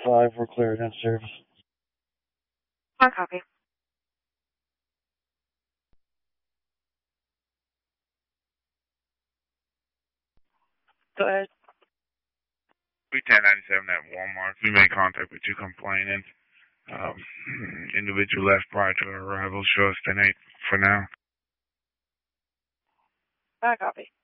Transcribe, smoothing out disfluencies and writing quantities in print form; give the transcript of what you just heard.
5, we're clearing in service. On copy. Go ahead. We 1097 at Walmart. We made contact with you complaining. Individual left prior to arrival. Show us 10-8 for now. On copy.